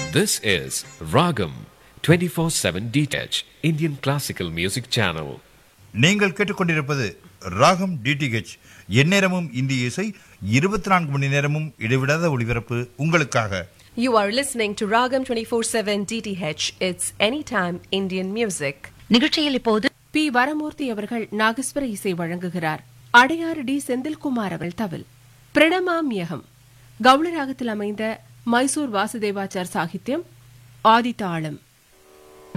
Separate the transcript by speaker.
Speaker 1: This is Ragam 24/7 DTH Indian Classical Music Channel.
Speaker 2: நீங்கள் கேட்டுக்கொண்டிருப்பது ராகம் டிடிஹெச். எந்நேரமும் இந்திய இசை, 24 மணி நேரமும் இடைவிடாத ஒளிபரப்பு உங்களுக்காக.
Speaker 3: You are listening to Ragam 24/7 DTH. It's anytime Indian music.
Speaker 4: நிகழ்ச்சியில் இப்போது
Speaker 5: பி. வரமூர்த்தி அவர்கள் நாகஸ்வர இசை வழங்குகிறார். அடையாறு டி. செந்தில்குமார் அவர்கள் தவில். பிரணமாம்யகம் கவுளராகத்தில் அமைந்த மைசூர் வாசுதேவாச்சார் சாகித்யம், ஆதிதாளம்.